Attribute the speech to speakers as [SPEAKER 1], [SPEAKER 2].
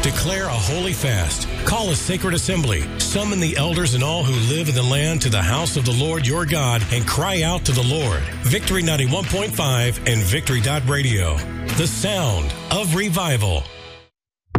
[SPEAKER 1] Declare a holy fast. Call a sacred assembly. Summon the elders and all who live in the land to the house of the Lord your God and cry out to the Lord. Victory 91.5 and Victory.radio. The sound of revival.